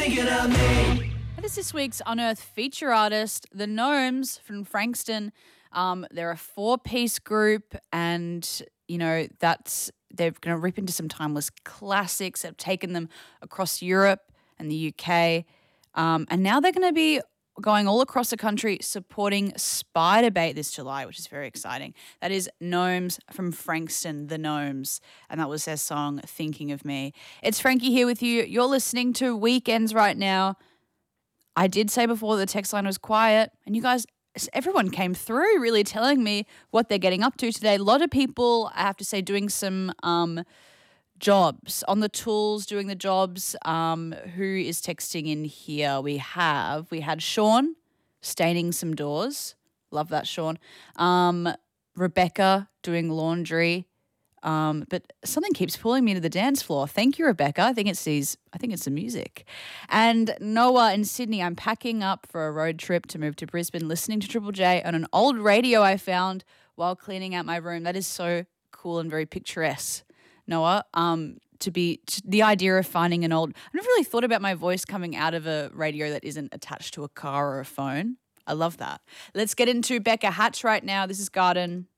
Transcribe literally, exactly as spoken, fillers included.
thinking of me. That is this week's Unearthed feature artist, the Gnomes from Frankston. Um, they're a four-piece group, and you know that's they're going to rip into some timeless classics that have taken them across Europe and the U K, um, and now they're going to be going all across the country supporting Spiderbait this July, which is very exciting. That is Gnomes from Frankston, the Gnomes, and that was their song "Thinking of Me." It's Frankie here with you. You're listening to Weekends right now. I did say before the text line was quiet, and you guys, everyone came through really telling me what they're getting up to today. A lot of people, I have to say, doing some um, jobs, on the tools, doing the jobs. Um, who is texting in here? We have, we had Sean staining some doors. Love that, Sean. Um, Rebecca doing laundry. Um, but something keeps pulling me to the dance floor. Thank you, Rebecca. I think it's these, I think it's the music. And Noah in Sydney, I'm packing up for a road trip to move to Brisbane, listening to Triple J on an old radio I found while cleaning out my room. That is so cool and very picturesque, Noah. Um, to be to the idea of finding an old, I never really thought about my voice coming out of a radio that isn't attached to a car or a phone. I love that. Let's get into Becca Hatch right now. This is Garden.